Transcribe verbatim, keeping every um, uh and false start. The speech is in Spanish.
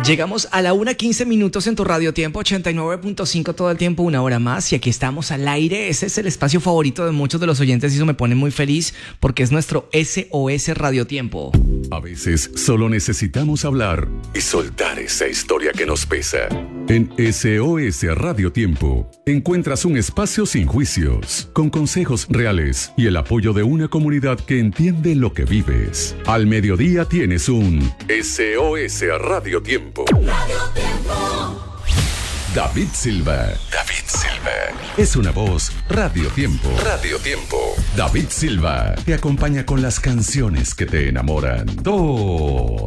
Llegamos a la una quince minutos en tu Radio Tiempo, ochenta y nueve punto cinco todo el tiempo, una hora más. Y aquí estamos al aire. Ese es el espacio favorito de muchos de los oyentes y eso me pone muy feliz porque es nuestro S O S Radio Tiempo. A veces solo necesitamos hablar y soltar esa historia que nos pesa. En S O S Radio Tiempo encuentras un espacio sin juicios, con consejos reales y el apoyo de una comunidad que entiende lo que vives. Al mediodía tienes un S O S Radio Tiempo. Radio Tiempo. David Silva. David Silva. Es una voz Radio Tiempo. Radio Tiempo. David Silva te acompaña con las canciones que te enamoran todos